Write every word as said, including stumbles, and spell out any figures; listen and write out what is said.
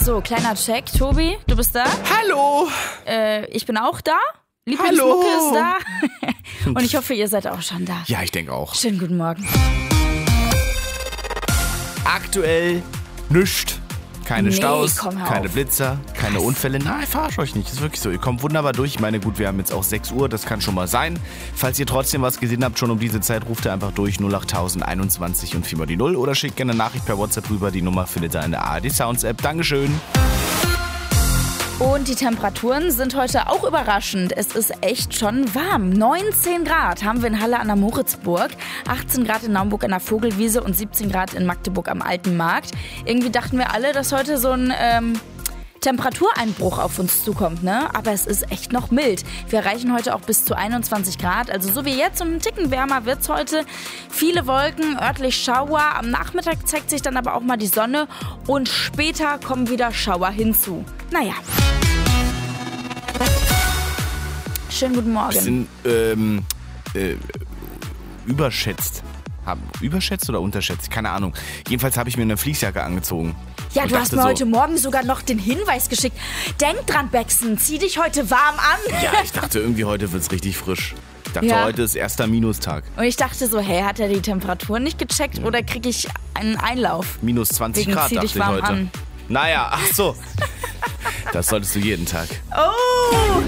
So, kleiner Check. Tobi, du bist da? Hallo! Äh, ich bin auch da. Lieblingsmucke Hallo. ist da. Und ich hoffe, ihr seid auch schon da. Ja, ich denke auch. Schönen guten Morgen. Aktuell nischt. Keine Nee, Staus, komm, hör keine auf. Blitzer, keine Unfälle. Nein, ich verarsche euch nicht. Das ist wirklich so. Ihr kommt wunderbar durch. Ich meine, gut, wir haben jetzt auch sechs Uhr. Das kann schon mal sein. Falls ihr trotzdem was gesehen habt, schon um diese Zeit, ruft ihr einfach durch null acht einundzwanzig und viermal die Null oder schickt gerne eine Nachricht per WhatsApp rüber. Die Nummer findet ihr in der A R D Sounds App. Dankeschön. Und die Temperaturen sind heute auch überraschend. Es ist echt schon warm. neunzehn Grad haben wir in Halle an der Moritzburg, achtzehn Grad in Naumburg an der Vogelwiese und siebzehn Grad in Magdeburg am Alten Markt. Irgendwie dachten wir alle, dass heute so ein ähm, Temperatureinbruch auf uns zukommt, ne? Aber es ist echt noch mild. Wir erreichen heute auch bis zu einundzwanzig Grad. Also so wie jetzt und einen Ticken wärmer wird's heute. Viele Wolken, örtlich Schauer. Am Nachmittag zeigt sich dann aber auch mal die Sonne. Und später kommen wieder Schauer hinzu. Naja. Schönen guten Morgen. Sind ähm, äh, überschätzt. Haben, überschätzt oder unterschätzt? Keine Ahnung. Jedenfalls habe ich mir eine Fließjacke angezogen. Ja, und du hast dachte mir so, heute Morgen sogar noch den Hinweis geschickt. Denk dran, Bexen, zieh dich heute warm an. Ja, ich dachte irgendwie, heute wird's richtig frisch. Ich dachte, Ja. heute ist erster Minustag. Und ich dachte so, hey, hat er die Temperatur nicht gecheckt oder kriege ich einen Einlauf? Minus zwanzig Wegen Grad, zieh dachte dich ich warm heute. an. Naja, ach so. Das solltest du jeden Tag. Oh!